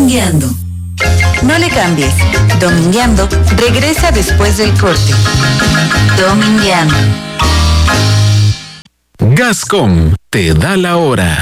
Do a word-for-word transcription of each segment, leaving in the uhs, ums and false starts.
Domingueando. No le cambies. Domingueando regresa después del corte. Domingueando. Gascom te da la hora.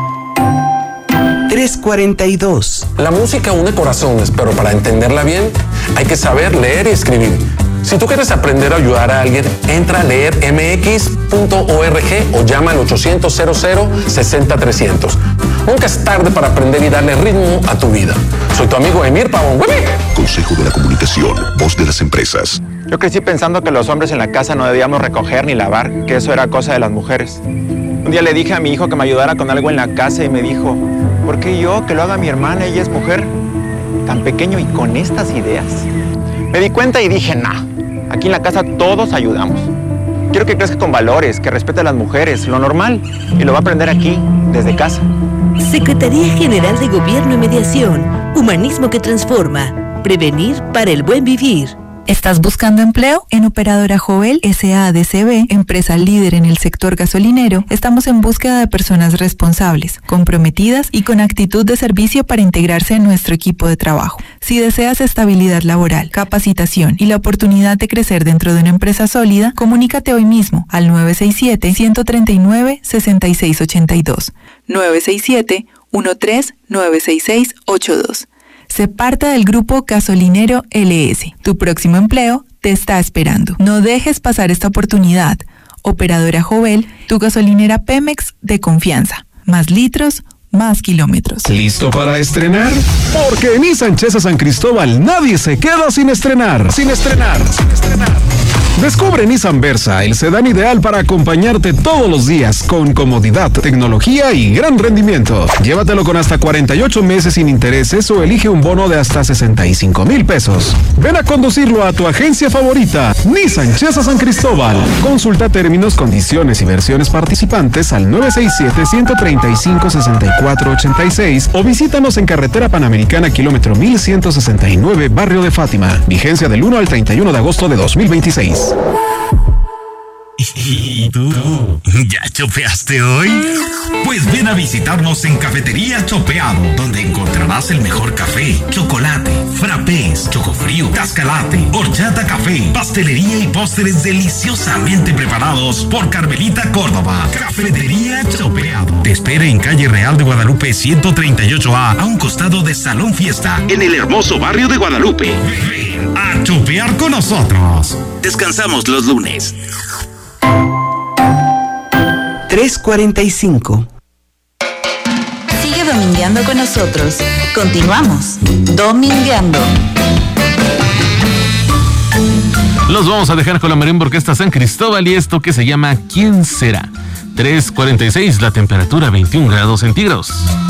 tres cuarenta y dos. La música une corazones, pero para entenderla bien hay que saber leer y escribir. Si tú quieres aprender a ayudar a alguien, entra a leer m x punto org o llama al ochocientos cero cero sesenta trescientos. Nunca es tarde para aprender y darle ritmo a tu vida. Soy tu amigo Emir Pavón. Consejo de la Comunicación, voz de las empresas. Yo crecí pensando que los hombres en la casa no debíamos recoger ni lavar, que eso era cosa de las mujeres. Un día le dije a mi hijo que me ayudara con algo en la casa y me dijo, ¿por qué yo? Que lo haga mi hermana, ella es mujer. Tan pequeño y con estas ideas. Me di cuenta y dije, nah, aquí en la casa todos ayudamos. Quiero que crezca con valores, que respete a las mujeres, lo normal, y lo va a aprender aquí, desde casa. Secretaría General de Gobierno y Mediación, humanismo que transforma, prevenir para el buen vivir. ¿Estás buscando empleo? En Operadora Jovel S A D C B, empresa líder en el sector gasolinero, estamos en búsqueda de personas responsables, comprometidas y con actitud de servicio para integrarse en nuestro equipo de trabajo. Si deseas estabilidad laboral, capacitación y la oportunidad de crecer dentro de una empresa sólida, comunícate hoy mismo al nueve seis siete, uno tres nueve, seis seis ocho dos, nueve seis siete, uno tres nueve seis seis ocho dos. Sé parte del grupo Gasolinero L S. Tu próximo empleo te está esperando. No dejes pasar esta oportunidad. Operadora Jovel, tu gasolinera Pemex de confianza. Más litros, más kilómetros. ¿Listo para estrenar? Porque en Nissan Chesa San Cristóbal nadie se queda sin estrenar. Sin estrenar. Sin estrenar. Descubre Nissan Versa, el sedán ideal para acompañarte todos los días con comodidad, tecnología y gran rendimiento. Llévatelo con hasta cuarenta y ocho meses sin intereses o elige un bono de hasta sesenta y cinco mil pesos. Ven a conducirlo a tu agencia favorita, Nissan Chesa San Cristóbal. Consulta términos, condiciones y versiones participantes al nueve seis siete, uno tres cinco, seis cuatro ocho seis o visítanos en Carretera Panamericana, kilómetro mil ciento sesenta y nueve, Barrio de Fátima. Vigencia del uno al treinta y uno de agosto de dos mil veintiséis. ¿Y tú? ¿Ya chopeaste hoy? Pues ven a visitarnos en Cafetería Chopeado, donde encontrarás el mejor café, chocolate, frappés, chocofrío, cascalate, horchata café, pastelería y postres deliciosamente preparados por Carmelita Córdoba. Cafetería Chopeado te espera en Calle Real de Guadalupe ciento treinta y ocho A, a un costado de Salón Fiesta, en el hermoso barrio de Guadalupe. Ven a chopear con nosotros. Descansamos los lunes. tres cuarenta y cinco. Sigue domingueando con nosotros. Continuamos. Domingueando. Los vamos a dejar con la Marimba Orquesta San Cristóbal y esto que se llama ¿Quién será? tres cuarenta y seis, la temperatura veintiún grados centígrados.